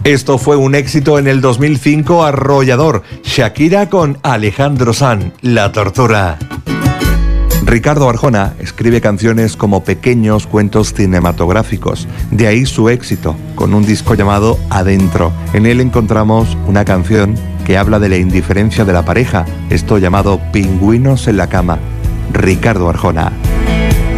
Esto fue un éxito en el 2005 arrollador. Shakira con Alejandro Sanz, La Tortura. Ricardo Arjona escribe canciones como pequeños cuentos cinematográficos. De ahí su éxito, con un disco llamado Adentro. En él encontramos una canción que habla de la indiferencia de la pareja, esto llamado Pingüinos en la cama. Ricardo Arjona.